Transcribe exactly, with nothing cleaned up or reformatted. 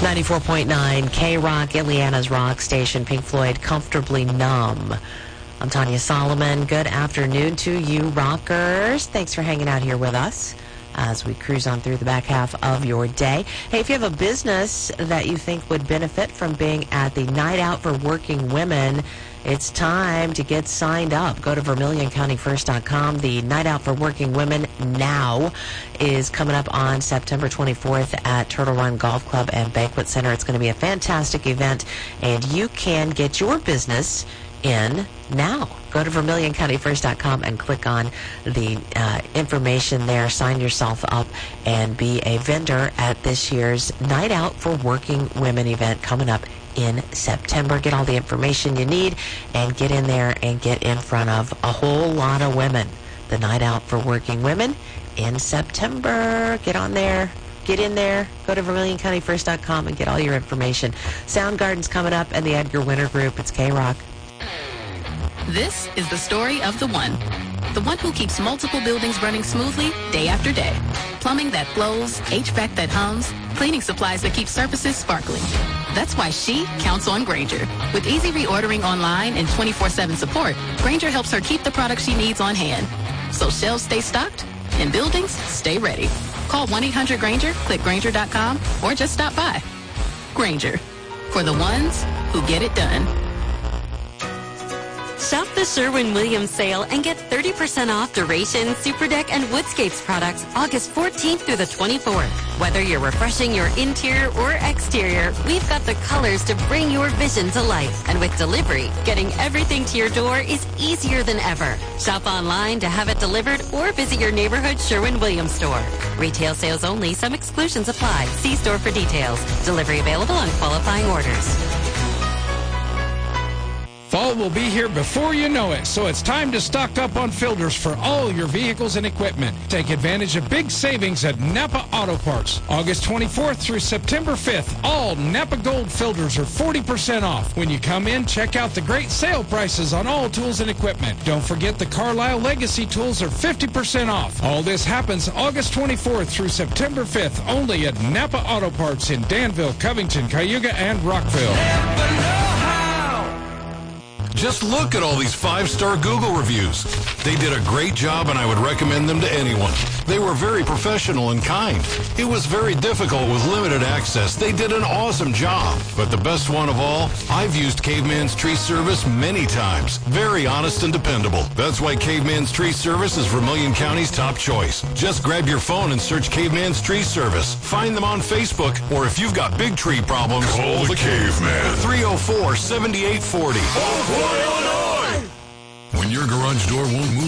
ninety-four point nine K-Rock, Indiana's rock station, Pink Floyd, Comfortably Numb. I'm Tanya Solomon. Good afternoon to you, rockers. Thanks for hanging out here with us as we cruise on through the back half of your day. Hey, if you have a business that you think would benefit from being at the Night Out for Working Women, it's time to get signed up. Go to Vermilion County First dot com. The Night Out for Working Women now is coming up on September twenty-fourth at Turtle Run Golf Club and Banquet Center. It's going to be a fantastic event, and you can get your business in now. Go to Vermilion County First dot com and click on the uh, information there. Sign yourself up and be a vendor at this year's Night Out for Working Women event coming up in September. Get all the information you need and get in there and get in front of a whole lot of women. The Night Out for Working Women in September. Get on there. Get in there. Go to Vermilion County First dot com and get all your information. Soundgarden's coming up and the Edgar Winter Group. It's K-Rock. This is the story of the one. The one who keeps multiple buildings running smoothly day after day. Plumbing that flows, H V A C that hums, cleaning supplies that keep surfaces sparkling. That's why she counts on Grainger. With easy reordering online and twenty-four seven support, Grainger helps her keep the products she needs on hand. So shelves stay stocked and buildings stay ready. Call one eight hundred Grainger, click Grainger dot com, or just stop by. Grainger, for the ones who get it done. Shop the Sherwin-Williams sale and get thirty percent off Duration, Super Deck, and Woodscapes products August fourteenth through the twenty-fourth. Whether you're refreshing your interior or exterior, we've got the colors to bring your vision to life. And with delivery, getting everything to your door is easier than ever. Shop online to have it delivered or visit your neighborhood Sherwin-Williams store. Retail sales only. Some exclusions apply. See store for details. Delivery available on qualifying orders. Fall will be here before you know it, so it's time to stock up on filters for all your vehicles and equipment. Take advantage of big savings at Napa Auto Parts. August twenty-fourth through September fifth, all Napa Gold filters are forty percent off. When you come in, check out the great sale prices on all tools and equipment. Don't forget the Carlisle Legacy tools are fifty percent off. All this happens August twenty-fourth through September fifth, only at Napa Auto Parts in Danville, Covington, Cayuga, and Rockville. Just look at all these five-star Google reviews. They did a great job, and I would recommend them to anyone. They were very professional and kind. It was very difficult with limited access. They did an awesome job. But the best one of all, I've used Caveman's Tree Service many times. Very honest and dependable. That's why Caveman's Tree Service is Vermilion County's top choice. Just grab your phone and search Caveman's Tree Service. Find them on Facebook, or if you've got big tree problems, call the Caveman. three oh four, seven eight four oh. When your garage door won't move